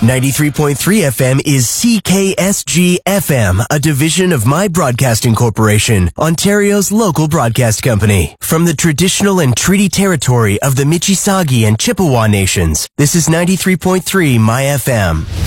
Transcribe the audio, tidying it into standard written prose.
93.3 FM is CKSG FM, a division of My Broadcasting Corporation, Ontario's local broadcast company. From the traditional and treaty territory of the Mississauga and Chippewa nations, this is 93.3 My FM.